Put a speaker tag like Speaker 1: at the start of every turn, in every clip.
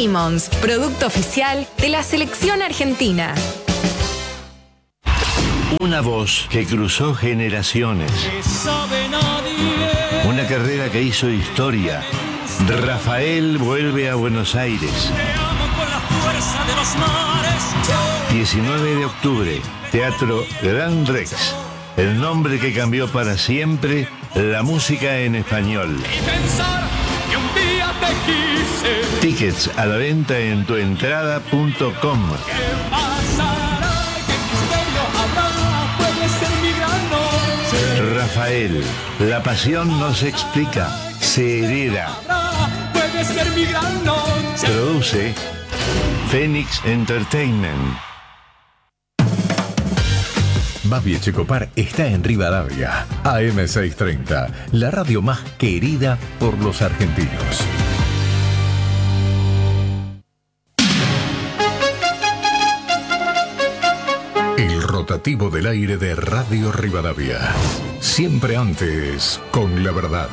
Speaker 1: Simmons, producto oficial de la selección argentina.
Speaker 2: Una voz que cruzó generaciones. Una carrera que hizo historia. Rafael vuelve a Buenos Aires. 19 de octubre, Teatro Gran Rex. El nombre que cambió para siempre la música en español. Tickets a la venta en tuentrada.com. Rafael, la pasión no se explica, se hereda. Produce Phoenix Entertainment.
Speaker 3: Babi Echecopar está en Rivadavia, AM630, la radio más querida por los argentinos. El rotativo del aire de Radio Rivadavia. Siempre antes, con la verdad.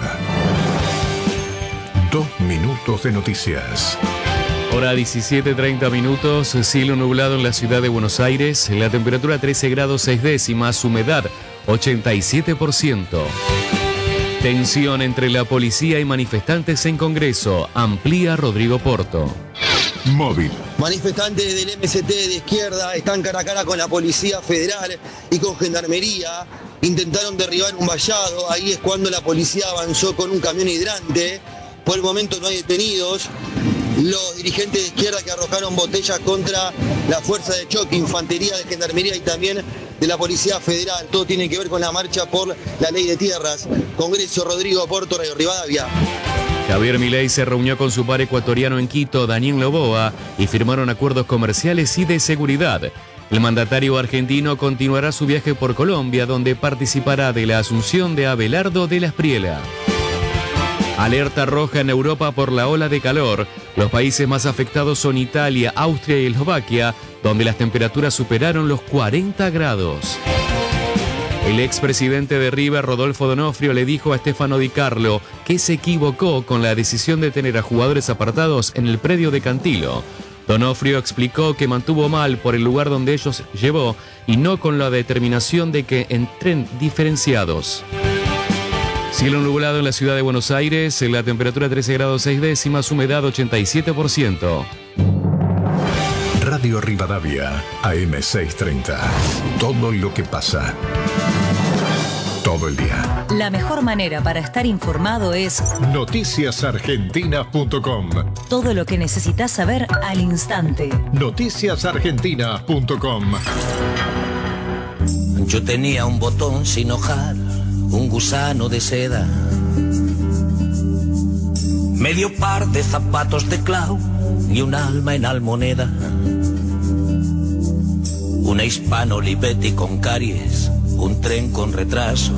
Speaker 3: 2 minutos de noticias.
Speaker 4: Hora 17:30, cielo nublado en la ciudad de Buenos Aires, la temperatura 13 grados 6 décimas, humedad 87%. Tensión entre la policía y manifestantes en Congreso, amplía Rodrigo Porto.
Speaker 3: Móvil.
Speaker 5: Manifestantes del MST de izquierda están cara a cara con la Policía Federal y con Gendarmería. Intentaron derribar un vallado, ahí es cuando la policía avanzó con un camión hidrante. Por el momento no hay detenidos. Los dirigentes de izquierda que arrojaron botellas contra la fuerza de choque, infantería de Gendarmería y también de la Policía Federal. Todo tiene que ver con la marcha por la ley de tierras. Congreso, Rodrigo Porto, Radio Rivadavia.
Speaker 4: Javier Milei se reunió con su par ecuatoriano en Quito, Daniel Noboa, y firmaron acuerdos comerciales y de seguridad. El mandatario argentino continuará su viaje por Colombia, donde participará de la asunción de Abelardo de la Espriella. Alerta roja en Europa por la ola de calor. Los países más afectados son Italia, Austria y Eslovaquia, donde las temperaturas superaron los 40 grados. El expresidente de River, Rodolfo D'Onofrio, le dijo a Stefano Di Carlo que se equivocó con la decisión de tener a jugadores apartados en el predio de Cantilo. D'Onofrio explicó que mantuvo mal por el lugar donde ellos llevó y no con la determinación de que entren diferenciados. Cielo nublado en la ciudad de Buenos Aires, la temperatura 13 grados 6 décimas, humedad 87%.
Speaker 3: Radio Rivadavia, AM630. Todo lo que pasa. Todo el día.
Speaker 6: La mejor manera para estar informado es
Speaker 3: noticiasargentina.com.
Speaker 6: Todo lo que necesitas saber al instante.
Speaker 3: Noticiasargentina.com.
Speaker 7: Yo tenía un botón sin hojar, un gusano de seda, medio par de zapatos de clau y un alma en almoneda, una Hispano Olivetti con caries, un tren con retraso.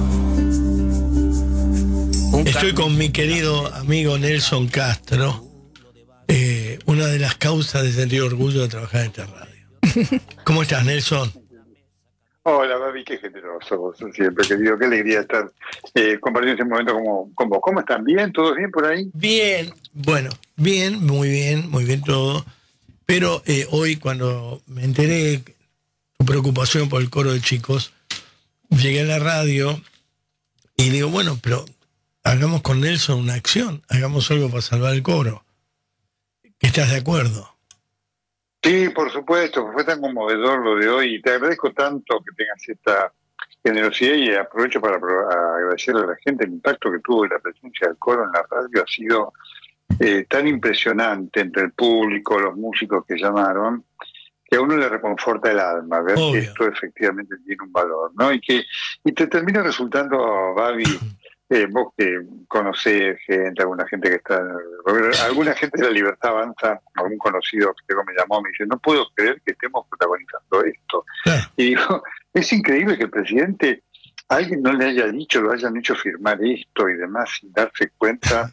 Speaker 8: Estoy con mi querido amigo Nelson Castro, una de las causas de sentir orgullo de trabajar en esta radio. ¿Cómo estás, Nelson?
Speaker 9: Hola, Babi, qué generoso vos siempre, querido. Qué alegría estar compartiendo este momento con vos. ¿Cómo están? ¿Bien? ¿Todos bien por ahí?
Speaker 8: Bien, bueno, bien, muy bien todo. Pero hoy, cuando me enteré tu preocupación por el coro de chicos, llegué a la radio y digo, bueno, pero hagamos con Nelson una acción, hagamos algo para salvar el coro. ¿Estás de acuerdo?
Speaker 9: Sí, por supuesto, fue tan conmovedor lo de hoy y te agradezco tanto que tengas esta generosidad y aprovecho para agradecerle a la gente el impacto que tuvo la presencia del coro en la radio. Ha sido tan impresionante entre el público, los músicos que llamaron, que a uno le reconforta el alma ver que esto efectivamente tiene un valor, ¿no? Y te termina resultando, Babi, vos que conocés gente, alguna gente que está, alguna gente de la Libertad Avanza, algún conocido que me llamó, me dice, no puedo creer que estemos protagonizando esto. Y digo, es increíble que el presidente, a alguien no le haya dicho, lo hayan hecho firmar esto y demás, sin darse cuenta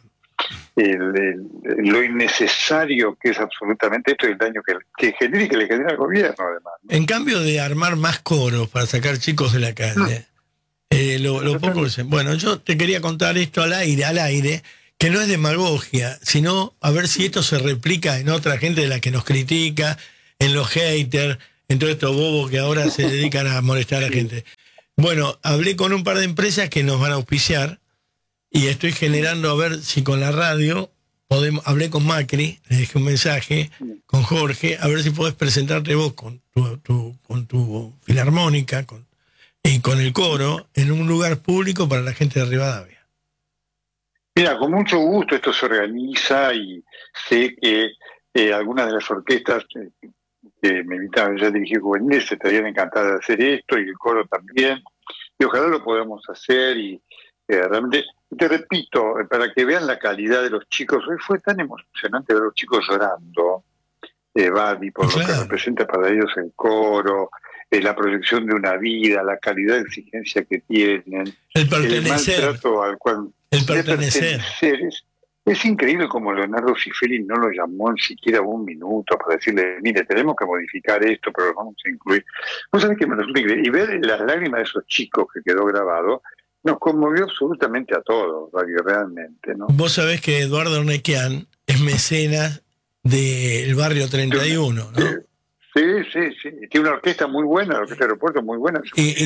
Speaker 9: lo innecesario que es absolutamente esto y el daño que genera y que le genera al gobierno, además, ¿no?
Speaker 8: En cambio de armar más coros para sacar chicos de la calle, lo poco que se... Bueno, yo te quería contar esto al aire, que no es demagogia, sino a ver si esto se replica en otra gente de la que nos critica, en los haters, en todos estos bobos que ahora se dedican a molestar a la gente. Bueno, hablé con un par de empresas que nos van a auspiciar y estoy generando a ver si con la radio podemos. Hablé con Macri, le dejé un mensaje, con Jorge, a ver si podés presentarte vos con tu filarmónica y con el coro en un lugar público para la gente de Rivadavia.
Speaker 9: Mira, con mucho gusto esto se organiza y sé que algunas de las orquestas que me invitaron ya a dirigir juveniles estarían encantadas de hacer esto y el coro también, y ojalá lo podamos hacer y realmente, te repito, para que vean la calidad de los chicos, hoy fue tan emocionante ver a los chicos llorando, Babi, por lo que representa para ellos el coro, la proyección de una vida, la calidad de exigencia que tienen,
Speaker 8: el maltrato
Speaker 9: al cual
Speaker 8: el pertenecer.
Speaker 9: Es increíble como Leonardo Sifeli no lo llamó ni siquiera un minuto para decirle, mire, tenemos que modificar esto, pero lo vamos a incluir. Vos sabés que me resulta increíble. Y ver las lágrimas de esos chicos que quedó grabado, nos conmovió absolutamente a todos, realmente, ¿no?
Speaker 8: Vos sabés que Eduardo Nequian es mecenas del barrio 31, ¿no?
Speaker 9: Sí. Tiene una orquesta muy buena, la orquesta de aeropuerto muy buena.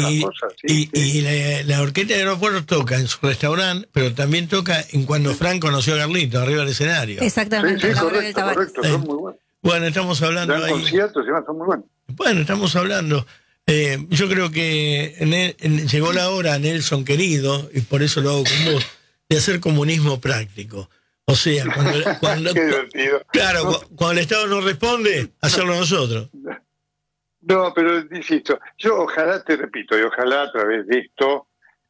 Speaker 8: La orquesta de aeropuerto toca en su restaurante, pero también toca en cuando Frank conoció a Carlito, arriba del escenario.
Speaker 10: Exactamente.
Speaker 9: Correcto, son muy buenos.
Speaker 8: Bueno, estamos hablando
Speaker 9: ahí. Conciertos, son muy buenos.
Speaker 8: Bueno, estamos hablando. Yo creo que llegó la hora, Nelson querido, y por eso lo hago con vos, de hacer comunismo práctico. O sea, cuando
Speaker 9: Qué divertido.
Speaker 8: Claro, cuando el Estado no responde, hacerlo nosotros.
Speaker 9: No, pero insisto, yo ojalá, te repito, y ojalá a través de esto,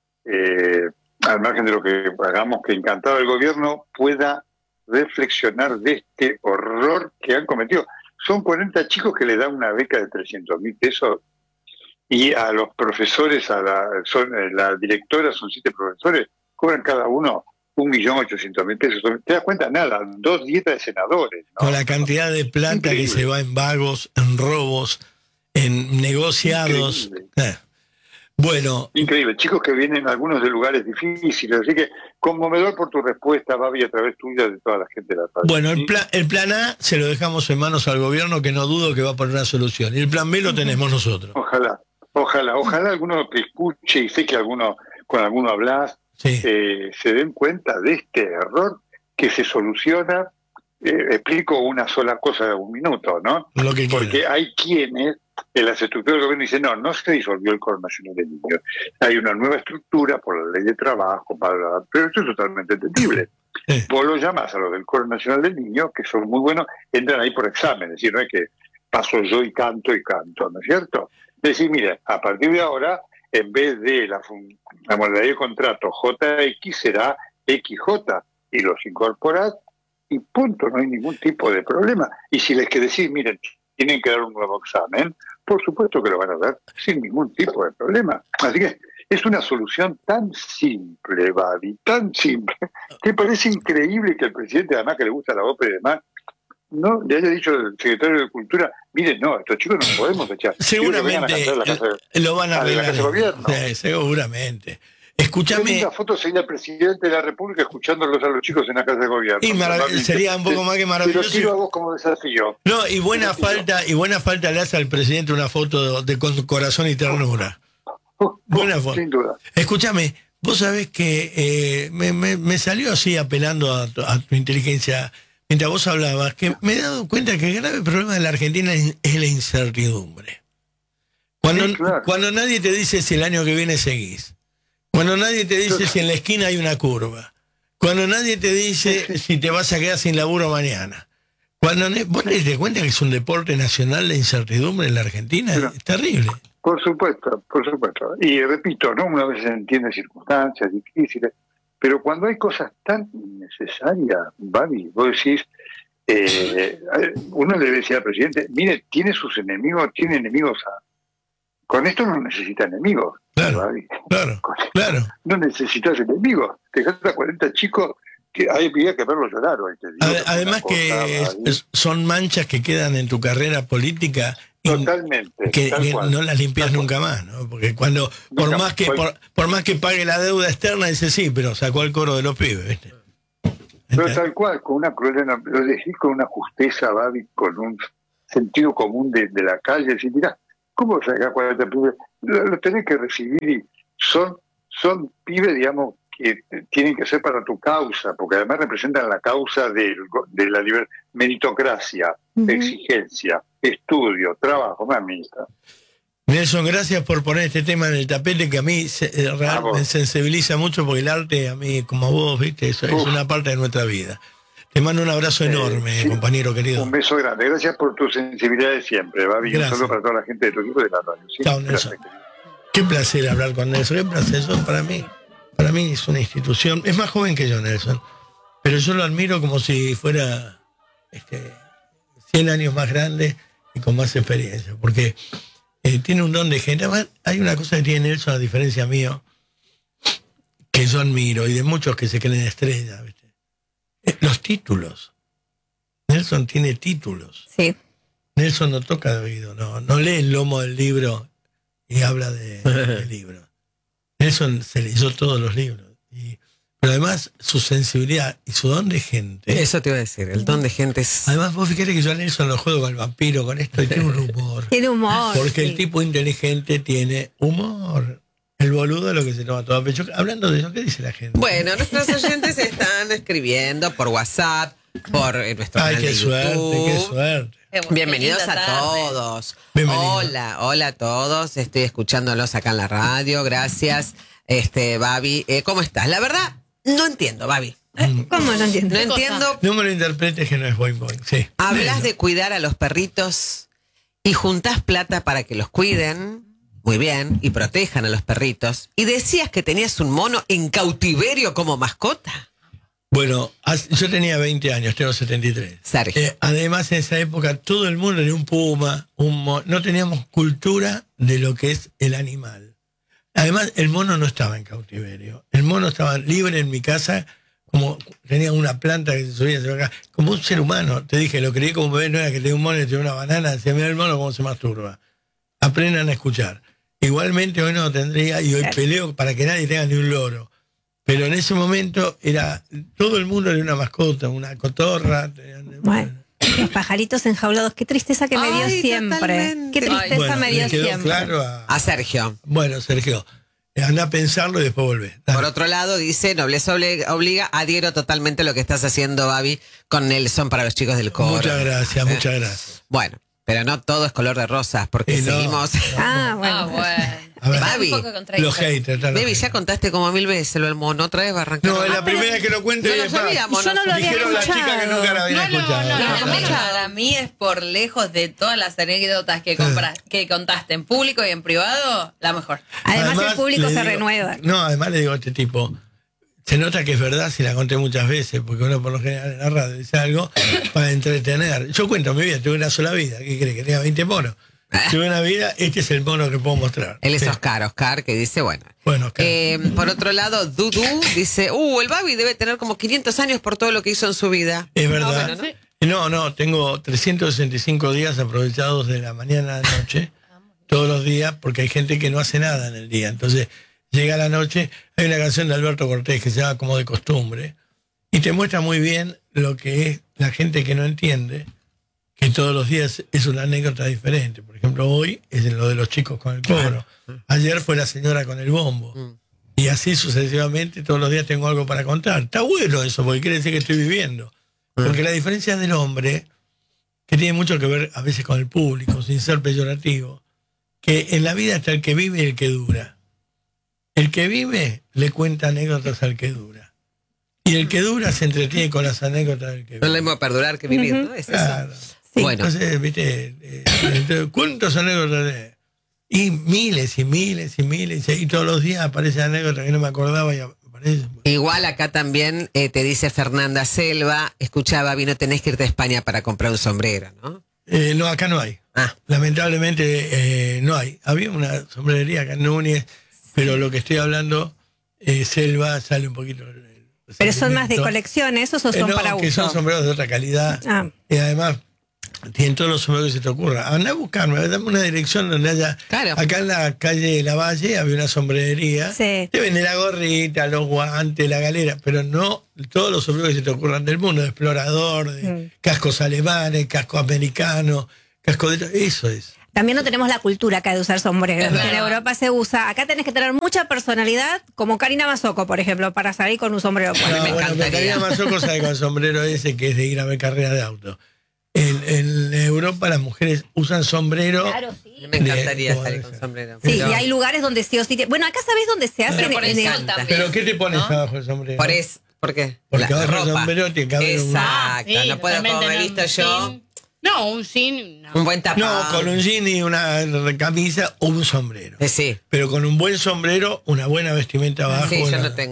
Speaker 9: al margen de lo que hagamos, que encantado el gobierno pueda reflexionar de este horror que han cometido. Son 40 chicos que le dan una beca de 300.000 pesos y a los profesores, la directora, son 7 profesores, cobran cada uno 1.800.000 pesos. ¿Te das cuenta? Nada, 2 dietas de senadores, ¿no?
Speaker 8: Con la cantidad de plata increíble que se va en vagos, en robos, en negociados. Bueno.
Speaker 9: Increíble, chicos que vienen algunos de lugares difíciles, así que conmovedor por tu respuesta, Babi, a través tuya de toda la gente de la radio.
Speaker 8: Bueno, el plan A se lo dejamos en manos al gobierno, que no dudo que va a poner una solución. Y el plan B lo tenemos nosotros.
Speaker 9: Ojalá alguno que escuche, y sé que con alguno hablas, se den cuenta de este error que se soluciona. Explico una sola cosa de un minuto, ¿no? Porque hay quienes en las estructuras del gobierno dicen, no se disolvió el Coro Nacional de Niños. Hay una nueva estructura por la ley de trabajo, pero esto es totalmente entendible. Vos lo llamás a los del Coro Nacional del Niño, que son muy buenos, entran ahí por examen, es decir, no es que paso yo y canto, ¿no es cierto? Es decir, mira, a partir de ahora, en vez de la modalidad de contrato JX será XJ, y los incorporás y punto, no hay ningún tipo de problema. Y si les que decir, miren, tienen que dar un nuevo examen, por supuesto que lo van a dar sin ningún tipo de problema. Así que es una solución tan simple, Babi, tan simple, que parece increíble que el presidente, además que le gusta la ópera y demás, no le haya dicho al secretario de Cultura, miren, no, estos chicos no podemos echar.
Speaker 8: Seguramente lo van a arreglar.
Speaker 9: La casa de gobierno.
Speaker 8: Sí, seguramente. Escúchame.
Speaker 9: La foto sería el presidente de la República escuchándolos a los chicos en la casa de gobierno.
Speaker 8: Y sería un poco más que maravilloso.
Speaker 9: Pero tiro a vos como desafío.
Speaker 8: No, y buena falta le hace al presidente una foto de con corazón y ternura. Buena foto.
Speaker 9: Sin duda.
Speaker 8: Escúchame, vos sabés que me salió así apelando a tu inteligencia mientras vos hablabas, que me he dado cuenta que el grave problema de la Argentina es la incertidumbre. Cuando nadie te dice si el año que viene seguís. Cuando nadie te dice si en la esquina hay una curva. Cuando nadie te dice si te vas a quedar sin laburo mañana. ¿Vos te das cuenta que es un deporte nacional la incertidumbre en la Argentina? Es terrible.
Speaker 9: Por supuesto. Y repito, ¿no? Una vez se entiende circunstancias difíciles, pero cuando hay cosas tan innecesarias, Babi, vos decís, uno le decía al presidente, mire, tiene sus enemigos, tiene enemigos con esto no necesita enemigos.
Speaker 8: Claro.
Speaker 9: No necesitas enemigos. Te gastas 40 chicos que había que verlos llorar hoy.
Speaker 8: Además que son manchas que quedan en tu carrera política.
Speaker 9: Totalmente.
Speaker 8: Que no las limpias nunca más, ¿no? Porque cuando, por más que pague la deuda externa, dice sí, pero sacó el coro de los pibes, ¿viste?
Speaker 9: Pero tal cual, con una crueldad, lo decís con una justeza, Babi, con un sentido común de la calle. Decís, mirá, ¿cómo sacás 40 pibes? Lo tenés que recibir y son pibes, digamos, que tienen que ser para tu causa, porque además representan la causa de la meritocracia, exigencia, estudio, trabajo, mamita.
Speaker 8: Nelson, gracias por poner este tema en el tapete que a mí me sensibiliza mucho, porque el arte, a mí, como a vos, viste, es una parte de nuestra vida. Te mando un abrazo enorme, compañero querido.
Speaker 9: Un beso grande. Gracias por tu sensibilidad de siempre, Babi. Un saludo para toda la gente de tu equipo de la radio. ¿Sí?
Speaker 8: Chao, Nelson. Qué placer hablar con Nelson. Qué placer. Eso para mí es una institución. Es más joven que yo, Nelson. Pero yo lo admiro como si fuera 100 años más grande y con más experiencia. Porque tiene un don de gente. Además, hay una cosa que tiene Nelson, a diferencia mío, que yo admiro, y de muchos que se creen estrellas, ¿viste? Los títulos. Nelson tiene títulos.
Speaker 1: Sí.
Speaker 8: Nelson no toca de oído, no lee el lomo del libro y habla del libro. Nelson se leyó todos los libros. Pero además, su sensibilidad y su don de gente.
Speaker 10: Eso te iba a decir, el don de gente es.
Speaker 8: Además, vos fíjate que yo a Nelson lo juego con el vampiro, con esto, y tiene un humor.
Speaker 1: Tiene humor.
Speaker 8: Porque el tipo inteligente tiene humor. El boludo es lo que se toma todo a pecho. Hablando de eso, ¿qué dice la gente?
Speaker 10: Bueno, nuestros oyentes están escribiendo por WhatsApp, por nuestro canal de YouTube.
Speaker 8: Qué suerte.
Speaker 10: Bienvenidos a todos. Hola a todos. Estoy escuchándolos acá en la radio. Gracias, Babi. ¿Cómo estás? La verdad, no entiendo, Babi.
Speaker 1: ¿Cómo no entiendo?
Speaker 10: No entiendo.
Speaker 8: No me lo interpretes, que no es boing boing. Sí.
Speaker 10: Hablas de cuidar a los perritos y juntás plata para que los cuiden. Muy bien, y protejan a los perritos. Y decías que tenías un mono en cautiverio como mascota.
Speaker 8: Bueno, yo tenía 20 años, tengo 73.
Speaker 10: Sergio.
Speaker 8: Además, en esa época todo el mundo tenía un puma, no teníamos cultura de lo que es el animal. Además, el mono no estaba en cautiverio. El mono estaba libre en mi casa, como tenía una planta que se subía hacia acá, como un ser humano. Te dije, lo creí como un bebé, no era que tenía un mono y tenía una banana, decía, mira el mono cómo se masturba. Aprendan a escuchar. Igualmente hoy no lo tendría, y hoy peleo para que nadie tenga ni un loro. Pero en ese momento todo el mundo era una mascota, una cotorra.
Speaker 1: Bueno, los pajaritos enjaulados, qué tristeza que me dio siempre.
Speaker 10: Totalmente.
Speaker 1: Qué tristeza me dio
Speaker 8: quedó
Speaker 1: siempre.
Speaker 8: Claro
Speaker 10: a Sergio.
Speaker 8: Bueno, Sergio, anda a pensarlo y después volvé. Dale.
Speaker 10: Por otro lado, dice, Nobleza obliga, adhiero totalmente a lo que estás haciendo, Babi, con Nelson para los chicos del coro.
Speaker 8: Muchas gracias, muchas gracias.
Speaker 10: Bueno, pero no todo es color de rosas, porque seguimos.
Speaker 1: Bueno.
Speaker 8: A ver,
Speaker 10: Babi,
Speaker 8: los haters.
Speaker 10: Baby, ya contaste como 1000 veces lo del mono, otra vez va a arrancar.
Speaker 8: No, es la primera que lo cuento.
Speaker 10: No lo sabíamos.
Speaker 1: Yo no lo había
Speaker 8: Dijeron
Speaker 1: escuchado.
Speaker 8: las chicas que nunca la habían escuchado.
Speaker 11: Para mí es por lejos de todas las anécdotas que contaste en público y en privado, la mejor.
Speaker 1: Además el público se
Speaker 8: digo,
Speaker 1: renueva.
Speaker 8: No, además le digo a este tipo, se nota que es verdad si la conté muchas veces, porque uno por lo general en la radio dice algo para entretener. Yo cuento mi vida, tuve una sola vida, ¿qué crees? Que tenga 20 monos. Tuve una vida, este es el mono que puedo mostrar.
Speaker 10: Él es Oscar, que dice, bueno.
Speaker 8: Oscar.
Speaker 10: Por otro lado, Dudu dice, el Babi debe tener como 500 años por todo lo que hizo en su vida.
Speaker 8: Es verdad.
Speaker 10: No, bueno,
Speaker 8: No, tengo 365 días aprovechados de la mañana a la noche, todos los días, porque hay gente que no hace nada en el día. Entonces, llega la noche, hay una canción de Alberto Cortés que se llama Como de Costumbre, y te muestra muy bien lo que es la gente que no entiende, que todos los días es una anécdota diferente. Por ejemplo, hoy es lo de los chicos con el coro. Ayer fue la señora con el bombo. Y así sucesivamente, todos los días tengo algo para contar. Está bueno eso, porque quiere decir que estoy viviendo. Porque la diferencia del hombre, que tiene mucho que ver a veces con el público, sin ser peyorativo, que en la vida está el que vive y el que dura. El que vive le cuenta anécdotas al que dura. Y el que dura se entretiene con las anécdotas del que vive.
Speaker 10: No le hemos a perdurar que vivir, ¿no? Es
Speaker 8: claro.
Speaker 10: eso. Sí. Bueno.
Speaker 8: Entonces, viste, ¿cuántas anécdotas? Y miles y miles y miles. Y todos los días aparece anécdotas que no me acordaba y aparece.
Speaker 10: Igual acá también te dice Fernanda Selva, escuchaba, no tenés que irte a España para comprar un sombrero, ¿no?
Speaker 8: No, acá no hay. Lamentablemente no hay. Había una sombrerería acá en Núñez, pero lo que estoy hablando, Selva, sale un poquito.
Speaker 1: ¿Pero son más de colección esos o son para uso?
Speaker 8: Que son sombreros de otra calidad. Y además, Tienen todos los sombreros que se te ocurra. Andá a buscarme, dame una dirección donde haya.
Speaker 10: Claro.
Speaker 8: Acá en la calle de La Valle había una sombrerería.
Speaker 12: Sí.
Speaker 8: Te venden la gorrita, los guantes, la galera, pero no todos los sombreros que se te ocurran del mundo, de explorador, de cascos alemanes, cascos americanos, cascos de. Eso es.
Speaker 12: También no tenemos la cultura acá de usar sombreros.
Speaker 11: Es
Speaker 12: En
Speaker 11: verdad.
Speaker 12: Europa se usa. Acá tenés que tener mucha personalidad, como Karina Mazzocco, por ejemplo, para salir con un sombrero.
Speaker 10: mí me
Speaker 8: No, bueno,
Speaker 10: encantaría.
Speaker 8: pero Karina Mazzocco sabe con el sombrero ese que es de ir a ver carreras de auto. En Europa las mujeres usan sombrero.
Speaker 12: Claro, sí.
Speaker 10: Me encantaría
Speaker 8: Bien,
Speaker 10: salir
Speaker 8: como
Speaker 10: con sombrero.
Speaker 12: Sí,
Speaker 10: Pero-
Speaker 12: y hay lugares donde sí o sí. Bueno, acá sabés dónde se hace.
Speaker 11: Pero por el sol también.
Speaker 8: ¿Pero qué te pones
Speaker 11: ¿no?
Speaker 8: abajo del sombrero?
Speaker 10: ¿Por qué?
Speaker 8: Porque
Speaker 10: La
Speaker 8: abajo del
Speaker 10: ropa.
Speaker 8: sombrero tiene que haber un-
Speaker 10: Exacto,
Speaker 13: Sí,
Speaker 10: no puedo como
Speaker 13: totalmente,
Speaker 10: me he
Speaker 13: no,
Speaker 10: visto yo.
Speaker 13: sin- No, un jean. No.
Speaker 10: Un buen tapado.
Speaker 8: No, con un jean y una camisa o un sombrero.
Speaker 10: Sí.
Speaker 8: Pero con un buen sombrero, una buena vestimenta abajo.
Speaker 10: Sí, yo
Speaker 8: una-
Speaker 10: no tengo.